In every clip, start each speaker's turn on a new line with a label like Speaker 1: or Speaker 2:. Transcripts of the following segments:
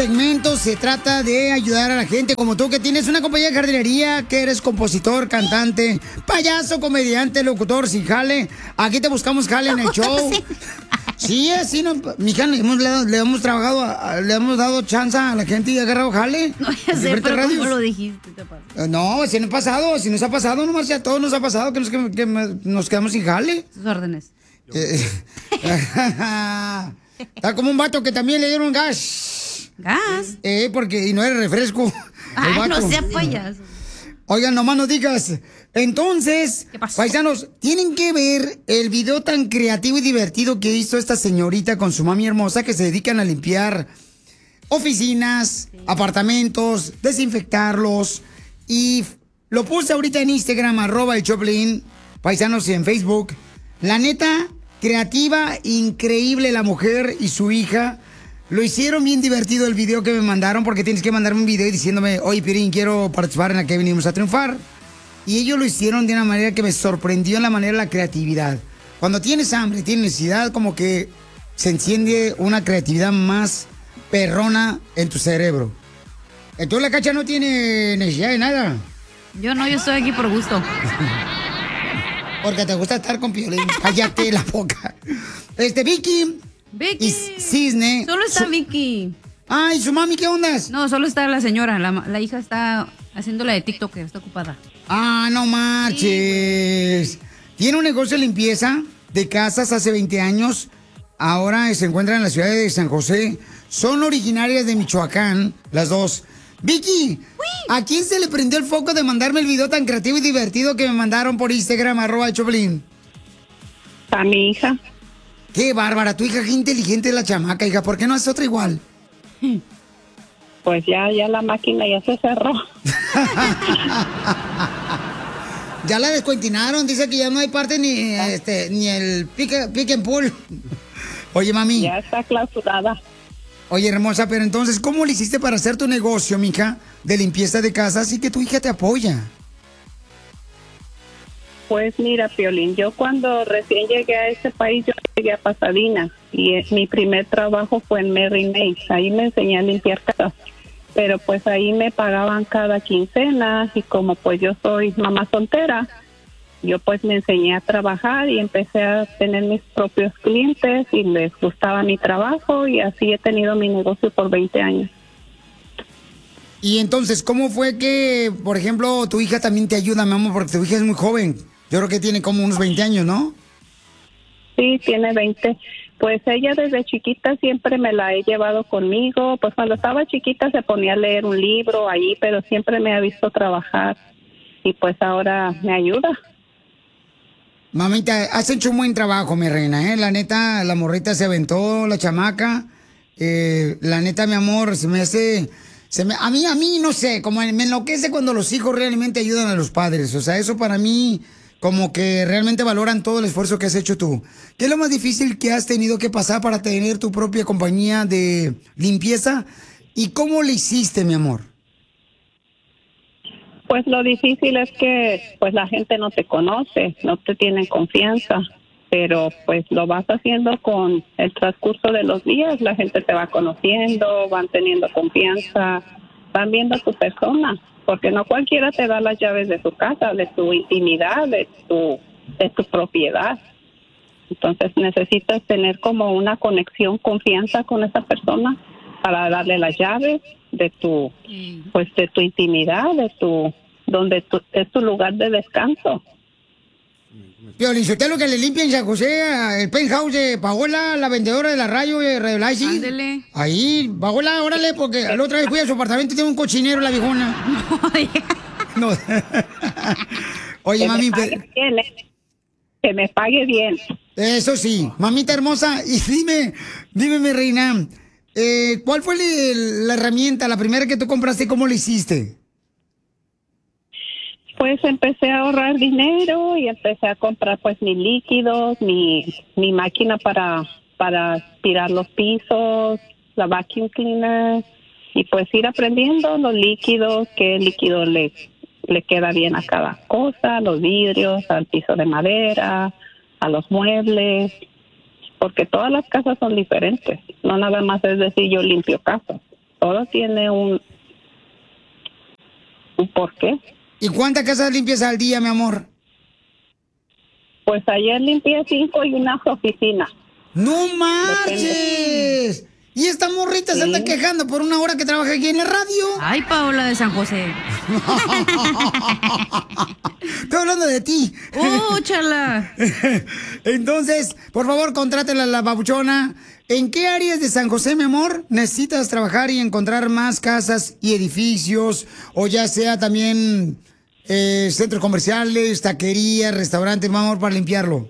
Speaker 1: segmento se trata de ayudar a la gente como tú, que tienes una compañía de jardinería, que eres compositor, cantante, payaso, comediante, locutor, sin jale. Aquí te buscamos jale en el show. Sí, así no, mija, le hemos trabajado, le hemos dado chance a la gente y ha agarrado jale.
Speaker 2: No, ya sé, pero radios. ¿Cómo lo dijiste? Te pasa.
Speaker 1: No, si no ha pasado, si nos ha pasado, nomás ya a todos nos ha pasado que nos quedamos sin jale.
Speaker 2: Sus órdenes.
Speaker 1: Está como un vato que también le dieron gas.
Speaker 2: ¿Gas?
Speaker 1: Porque, y no era refresco.
Speaker 2: Ay, no sea payaso.
Speaker 1: Oigan, nomás no digas. Entonces, paisanos, tienen que ver el video tan creativo y divertido que hizo esta señorita con su mami hermosa, que se dedican a limpiar oficinas, apartamentos, desinfectarlos. Y lo puse ahorita en Instagram, @el_Choplin, paisanos, y en Facebook. La neta, creativa, increíble la mujer y su hija. Lo hicieron bien divertido el video que me mandaron, porque tienes que mandarme un video diciéndome, oye, Piolín, quiero participar en la que venimos a triunfar. Y ellos lo hicieron de una manera que me sorprendió en la manera de la creatividad. Cuando tienes hambre, tienes necesidad, como que se enciende una creatividad más perrona en tu cerebro. Entonces la Cacha no tiene necesidad de nada.
Speaker 2: Yo no, yo estoy aquí por gusto.
Speaker 1: Porque te gusta estar con Piolín. Cállate la boca. Vicky. Y Cisne.
Speaker 2: Solo está Vicky.
Speaker 1: Ay, ¿su mami qué ondas?
Speaker 2: No, solo está la señora. La hija está haciendo la de TikTok, está ocupada.
Speaker 1: Ah, no marches. Sí. Tiene un negocio de limpieza de casas hace 20 años. Ahora se encuentra en la ciudad de San José. Son originarias de Michoacán, las dos. Vicky, ¿a quién se le prendió el foco de mandarme el video tan creativo y divertido que me mandaron por Instagram, @Choplin?
Speaker 3: A mi hija.
Speaker 1: Qué bárbara, tu hija, qué inteligente es la chamaca, hija. ¿Por qué no haces otra igual?
Speaker 3: Pues ya la máquina ya se cerró.
Speaker 1: Ya la descuentinaron, dice que ya no hay parte ni el pick and pull. Oye, mami.
Speaker 3: Ya está clausurada.
Speaker 1: Oye, hermosa, pero entonces, ¿cómo le hiciste para hacer tu negocio, mija, de limpieza de casas y que tu hija te apoya?
Speaker 3: Pues mira, Piolín, yo cuando recién llegué a este país, yo llegué a Pasadena y mi primer trabajo fue en Mary Mays. Ahí me enseñé a limpiar casas, pero pues ahí me pagaban cada quincena y como pues yo soy mamá soltera, yo pues me enseñé a trabajar y empecé a tener mis propios clientes y les gustaba mi trabajo y así he tenido mi negocio por 20 años.
Speaker 1: Y entonces, ¿cómo fue que, por ejemplo, tu hija también te ayuda, mi amor? Porque tu hija es muy joven. Yo creo que tiene como unos 20 años, ¿no?
Speaker 3: Sí, tiene 20. Pues ella desde chiquita siempre me la he llevado conmigo. Pues cuando estaba chiquita se ponía a leer un libro ahí, pero siempre me ha visto trabajar. Y pues ahora me ayuda.
Speaker 1: Mamita, has hecho un buen trabajo, mi reina, ¿eh? La neta, la morrita se aventó, la chamaca. La neta, mi amor, se me hace... A mí, no sé, como me enloquece cuando los hijos realmente ayudan a los padres. O sea, eso para mí, como que realmente valoran todo el esfuerzo que has hecho tú. ¿Qué es lo más difícil que has tenido que pasar para tener tu propia compañía de limpieza? ¿Y cómo le hiciste, mi amor?
Speaker 3: Pues lo difícil es que pues la gente no te conoce, no te tiene confianza, pero pues lo vas haciendo con el transcurso de los días, la gente te va conociendo, van teniendo confianza, van viendo a tu persona, porque no cualquiera te da las llaves de tu casa, de tu intimidad, de tu propiedad. Entonces necesitas tener como una conexión, confianza con esa persona para darle las llaves de tu intimidad, donde es tu lugar de descanso.
Speaker 1: Piolín, ¿usted lo que le limpia en San José, el penthouse de Paola, la vendedora de la radio de Revelation?
Speaker 2: Ándele.
Speaker 1: Ahí, Paola, órale, porque la otra vez fui a su apartamento y tiene un cochinero la viejona. No. Oye, mami.
Speaker 3: Que me pague bien.
Speaker 1: Eso sí, mamita hermosa. Y dime, mi reina, ¿cuál fue la herramienta, la primera que tú compraste y cómo lo hiciste?
Speaker 3: Pues empecé a ahorrar dinero y empecé a comprar pues mis líquidos, mi máquina para aspirar los pisos, la vacuum cleaner y pues ir aprendiendo los líquidos, qué líquido le queda bien a cada cosa, los vidrios, al piso de madera, a los muebles, porque todas las casas son diferentes, no nada más es decir yo limpio casas. todo tiene un porqué.
Speaker 1: ¿Y cuántas casas limpias al día, mi amor?
Speaker 3: Pues ayer limpié 5 y una oficina.
Speaker 1: ¡No marches! Y esta morrita se anda quejando por una hora que trabaja aquí en la radio.
Speaker 2: Ay, Paola de San José.
Speaker 1: Estoy hablando de ti.
Speaker 2: Chala!
Speaker 1: Entonces, por favor, contrátela a la babuchona. ¿En qué áreas de San José, mi amor, necesitas trabajar y encontrar más casas y edificios? O ya sea también centros comerciales, taquerías, restaurantes, mi amor, para limpiarlo.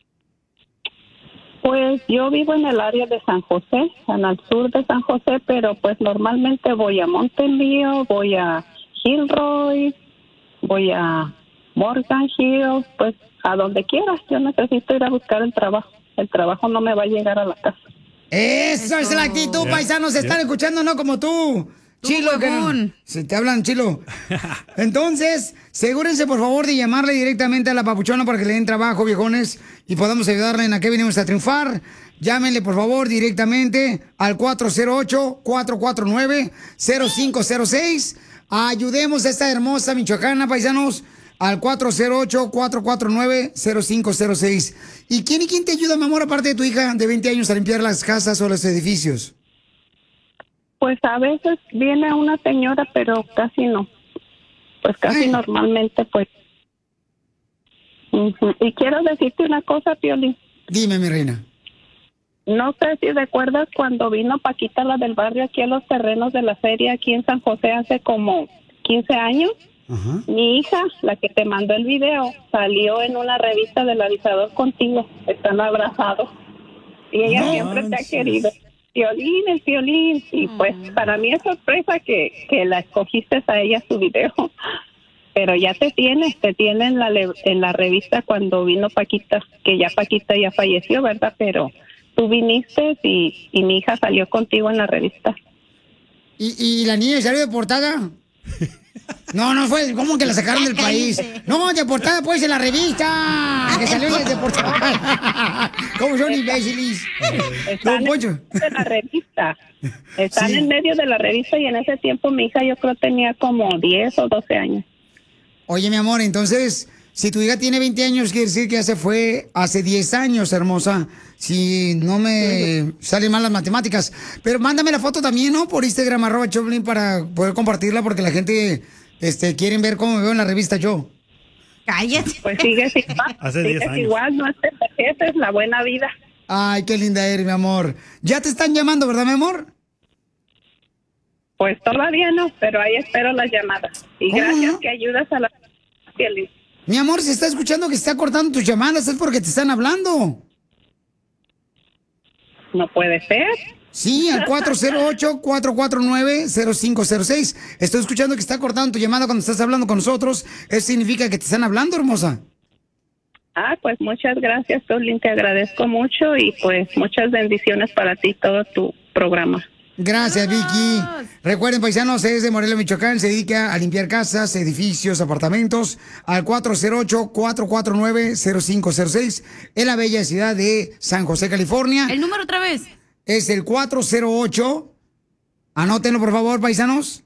Speaker 3: Pues yo vivo en el área de San José, en el sur de San José, pero pues normalmente voy a Mountain View, voy a Gilroy, voy a Morgan Hill, pues a donde quieras. Yo necesito ir a buscar el trabajo. El trabajo no me va a llegar a la casa.
Speaker 1: Eso es la actitud, paisanos. Se están escuchando, no como tú. Chilo, que no. Si te hablan, Chilo. Entonces, asegúrense, por favor, de llamarle directamente a la papuchona para que le den trabajo, viejones, y podamos ayudarle en a qué venimos a triunfar. Llámenle, por favor, directamente al 408-449-0506. Ayudemos a esta hermosa michoacana, paisanos, al 408-449-0506. ¿Y quién te ayuda, mi amor, aparte de tu hija de 20 años, a limpiar las casas o los edificios?
Speaker 3: Pues a veces viene una señora, pero casi no. Pues casi normalmente, pues. Y quiero decirte una cosa, Piolín.
Speaker 1: Dime, mi reina.
Speaker 3: No sé si recuerdas cuando vino Paquita, la del barrio, aquí a los terrenos de la feria, aquí en San José, hace como 15 años. Ajá. Mi hija, la que te mandó el video, salió en una revista del Avisador contigo. Están abrazados. Y ella siempre te ha querido. El Piolín, y pues para mí es sorpresa que la escogiste a ella su video, pero ya te tiene en la revista cuando vino Paquita, que ya Paquita ya falleció, ¿verdad? Pero tú viniste y mi hija salió contigo en la revista.
Speaker 1: ¿Y la niña salió de portada? No fue, ¿cómo que la sacaron del país? No, de portada pues en la revista, que salió de portada. ¿Cómo son imbéciles?
Speaker 3: Están en medio de la revista. Están en medio de la revista y en ese tiempo mi hija yo creo tenía como 10 o 12 años.
Speaker 1: Oye, mi amor, entonces, si tu hija tiene 20 años, quiere decir que ya se fue hace 10 años, hermosa. Si no me salen mal las matemáticas. Pero mándame la foto también, ¿no? Por Instagram, @Choplin, para poder compartirla, porque la gente quieren ver cómo me veo en la revista yo.
Speaker 2: Cállate.
Speaker 3: Pues sigues igual.
Speaker 4: Hace 10 años.
Speaker 3: Igual, no te envejeces, la buena vida.
Speaker 1: Ay, qué linda eres, mi amor. Ya te están llamando, ¿verdad, mi amor?
Speaker 3: Pues todavía no, pero ahí espero las llamadas. Y gracias que ayudas a la feliz.
Speaker 1: Mi amor, se está escuchando que se está cortando tus llamadas, es porque te están hablando.
Speaker 3: No puede ser.
Speaker 1: Sí, al 408-449-0506. Estoy escuchando que está cortando tu llamada cuando estás hablando con nosotros. Eso significa que te están hablando, hermosa.
Speaker 3: Pues muchas gracias, Piolín, te agradezco mucho y pues muchas bendiciones para ti, todo tu programa.
Speaker 1: Gracias, Vicky. Recuerden, paisanos, es de Morelia, Michoacán, se dedica a limpiar casas, edificios, apartamentos, al 408-449-0506, en la bella ciudad de San José, California.
Speaker 2: ¿El número otra vez?
Speaker 1: Es el 408, anótenlo por favor, paisanos,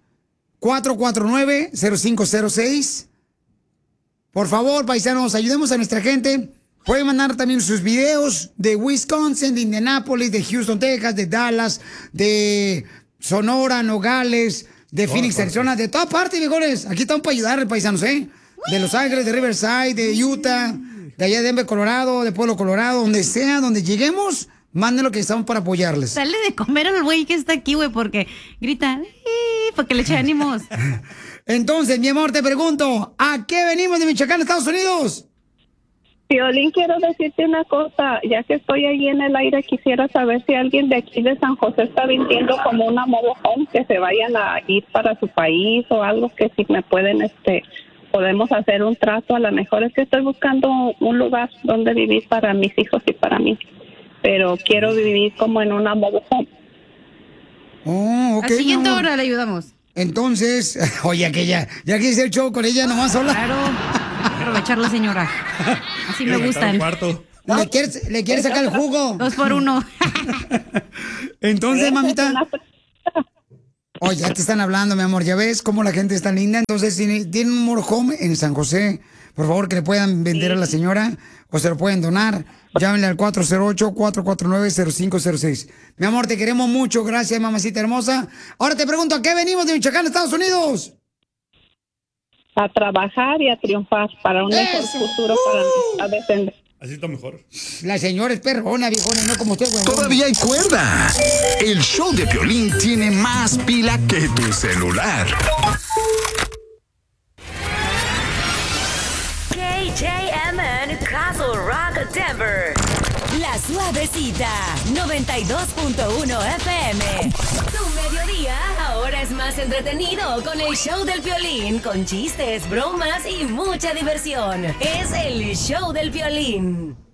Speaker 1: 449-0506. Por favor, paisanos, ayudemos a nuestra gente. Pueden mandar también sus videos de Wisconsin, de Indianápolis, de Houston, Texas, de Dallas, de Sonora, Nogales, de Phoenix, Arizona, de toda parte, mejores. Aquí estamos para ayudar, paisanos, ¿eh? De Los Ángeles, de Riverside, de Utah, de allá de Denver, Colorado, de Pueblo, Colorado, donde sea, donde lleguemos, mándenlo que estamos para apoyarles.
Speaker 2: Dale de comer al güey que está aquí, güey, porque grita, porque le eche ánimos.
Speaker 1: Entonces, mi amor, te pregunto, ¿a qué venimos de Michoacán, Estados Unidos?
Speaker 3: Piolín, quiero decirte una cosa, ya que estoy ahí en el aire, quisiera saber si alguien de aquí de San José está vendiendo como una mobile home, que se vayan a ir para su país o algo, que si me pueden, podemos hacer un trato. A lo mejor es que estoy buscando un lugar donde vivir para mis hijos y para mí, pero quiero vivir como en una mobile home.
Speaker 1: Oh, ok.
Speaker 2: Al siguiente hora le ayudamos.
Speaker 1: Entonces, oye, que ya que hice el show con ella nomás sola.
Speaker 2: Claro, aprovechar la señora. Así me gustan.
Speaker 1: ¿Le quieres sacar el jugo?
Speaker 2: 2 por 1.
Speaker 1: Entonces, mamita. Oh, ya te están hablando, mi amor. Ya ves cómo la gente está linda. Entonces, si tienen un motorhome en San José, por favor, que le puedan vender a la señora o se lo pueden donar. Llámenle al 408-449-0506. Mi amor, te queremos mucho. Gracias, mamacita hermosa. Ahora te pregunto, ¿a qué venimos de Michoacán, Estados Unidos?
Speaker 3: A trabajar y a triunfar para un mejor futuro para nuestra descendencia.
Speaker 4: Así está mejor.
Speaker 1: La señora es perrona, viejona, no como usted, güey.
Speaker 5: Todavía hay cuerda. El show de Piolín tiene más pila que tu celular.
Speaker 6: KJMN Castle Rock, Denver. La Suavecita, 92.1 FM. Tu mediodía ahora es más entretenido con el show del Piolín, con chistes, bromas y mucha diversión. Es el show del Piolín.